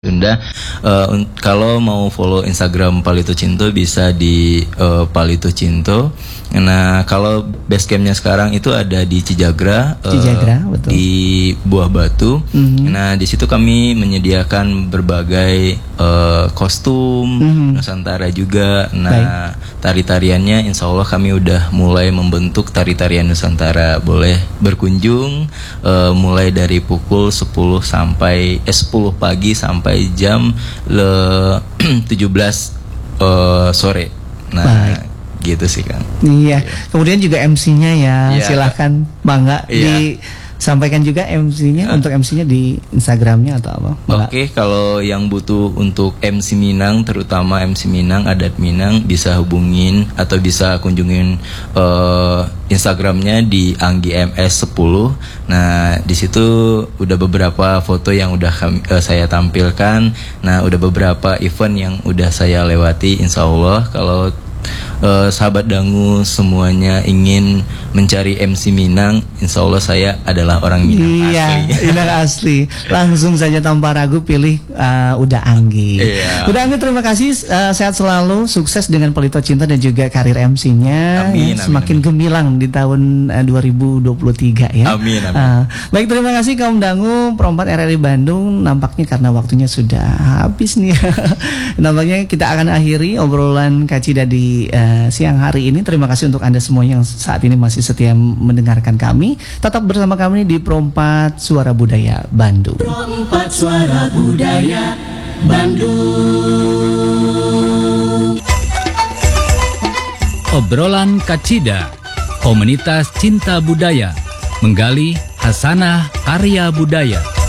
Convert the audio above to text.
Sunda. Kalau mau follow Instagram Palito Cinto bisa di Palito Cinto. Nah, kalau base campnya sekarang itu ada di Cijagra, betul. di Buah Batu. Nah, di situ kami menyediakan berbagai kostum Nusantara juga. Nah, tari-tariannya insya Allah kami udah mulai membentuk tari-tarian Nusantara. Boleh berkunjung mulai dari pukul 10 pagi sampai jam 17 sore. Nah, gitu sih Kang. Iya. Kemudian juga MC-nya ya, silahkan bangga disampaikan juga MC-nya. Untuk MC-nya di Instagramnya atau apa? Oke, kalau yang butuh untuk MC Minang, terutama MC Minang, adat Minang, bisa hubungin atau bisa kunjungin Instagramnya di Anggi MS 10. Nah, di situ udah beberapa foto yang udah saya tampilkan. Nah, udah beberapa event yang udah saya lewati. Insya Allah kalau sahabat dangu semuanya ingin mencari MC Minang, insya Allah saya adalah orang Minang asli. Minang asli. Langsung saja tanpa ragu pilih Uda Anggi. Uda Anggi, terima kasih, sehat selalu, sukses dengan Palito Cinta dan juga karir MC-nya. Semakin gemilang di tahun 2023 ya. Amin. Baik, terima kasih kaum dangu Perempat RRI Bandung. Nampaknya karena waktunya sudah habis nih. Nampaknya kita akan akhiri obrolan Kacida di siang hari ini. Terima kasih untuk Anda semua yang saat ini masih setia mendengarkan kami. Tetap bersama kami di Perempat Suara Budaya Bandung. Perempat Suara Budaya Bandung. Obrolan Kacida, komunitas cinta budaya, menggali hasanah karya budaya.